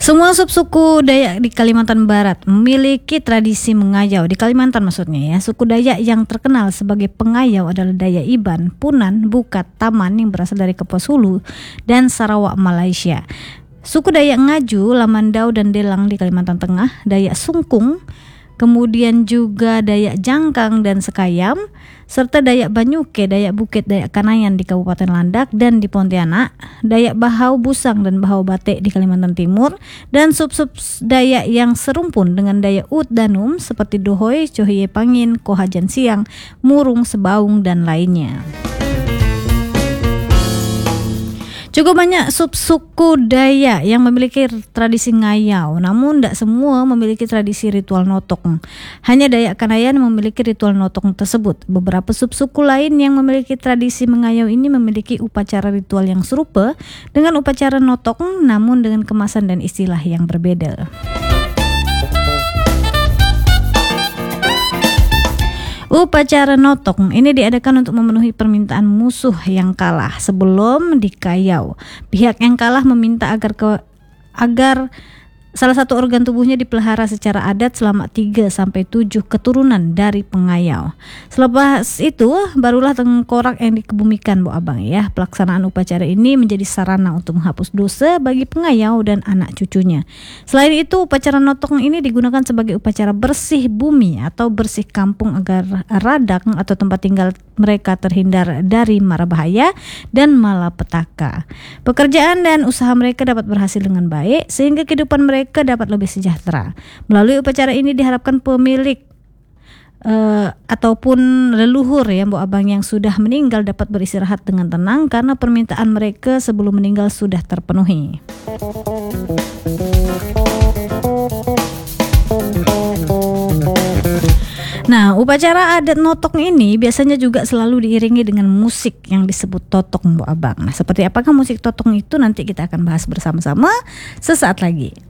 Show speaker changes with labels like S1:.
S1: Semua subsuku Dayak di Kalimantan Barat memiliki tradisi mengayau. Di Kalimantan maksudnya ya. Suku Dayak yang terkenal sebagai pengayau adalah Dayak Iban, Punan, Bukat, Taman yang berasal dari Kapuas Hulu dan Sarawak, Malaysia. Suku Dayak Ngaju, Lamandau dan Delang di Kalimantan Tengah, Dayak Sungkung, kemudian juga Dayak Jangkang dan Sekayam, serta Dayak Banyuke, Dayak Bukit, Dayak Kanayan di Kabupaten Landak dan di Pontianak, Dayak Bahau Busang dan Bahau Batek di Kalimantan Timur, dan sub-sub Dayak yang serumpun dengan Dayak Ut Danum seperti Dohoy, Cohiye Pangin, Kohajan Siang, Murung, Sebaung, dan lainnya. Cukup banyak subsuku Dayak yang memiliki tradisi ngayau, namun tidak semua memiliki tradisi ritual notong. Hanya Dayak Kanayan memiliki ritual notong tersebut. Beberapa subsuku lain yang memiliki tradisi mengayau ini memiliki upacara ritual yang serupa dengan upacara notong, namun dengan kemasan dan istilah yang berbeda. Upacara notong ini diadakan untuk memenuhi permintaan musuh yang kalah sebelum dikayau. Pihak yang kalah meminta agar salah satu organ tubuhnya dipelihara secara adat selama 3-7 keturunan dari pengayau. Selepas itu barulah tengkorak yang dikebumikan, Bu Abang ya. Pelaksanaan upacara ini menjadi sarana untuk menghapus dosa bagi pengayau dan anak cucunya. Selain itu, upacara notong ini digunakan sebagai upacara bersih bumi atau bersih kampung agar radang atau tempat tinggal mereka terhindar dari mara bahaya dan malapetaka. Pekerjaan dan usaha mereka dapat berhasil dengan baik sehingga kehidupan mereka dapat lebih sejahtera. Melalui upacara ini diharapkan pemilik ataupun leluhur ya Bu Abang yang sudah meninggal dapat beristirahat dengan tenang karena permintaan mereka sebelum meninggal sudah terpenuhi. Nah, upacara adat notong ini biasanya juga selalu diiringi dengan musik yang disebut totong, Bu Abang. Nah, seperti apakah musik totong itu nanti kita akan bahas bersama-sama sesaat lagi.